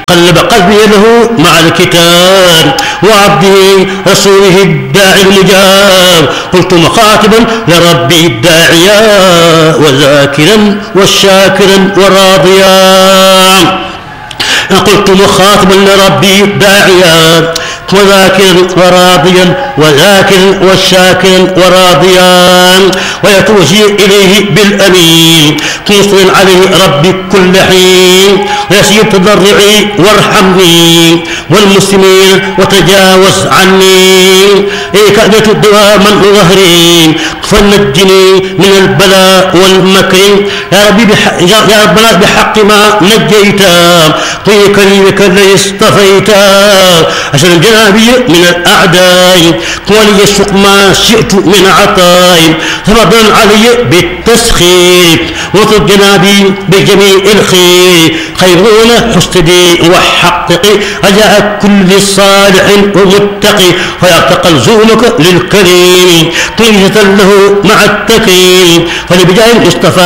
قلب قلبي له مع الكتاب وعبده رسوله الداعي المجاب. قلت مخاطبا لربي الداعيا وذاكرا والشاكرا وراضيا. قلت مخاطبا لربي الداعيا وذاكرا وراضيا وذاكرا والشاكرا وراضيا ويتوجه إليه بالأمين مصر عليه ربي كل حين ويسير تضرعي وارحمني والمسلمين وتجاوز عني كأدت دواما ظهري فنجني من البلاء والمكر يا ربي يا ربنا بحق ما نجيتا طي كريمك الذي اصطفيتا عشان جنابي من الأعداء ولي السوق ما شئت من عطاء فضلا علي بالتسخير وطب جنابي بجميع الخير خيرون حسدي وحققي رجاء كل صالح ومتقي فيعتقل زونك للكريم طيبة له مع التكريم فلبجاه اصطفى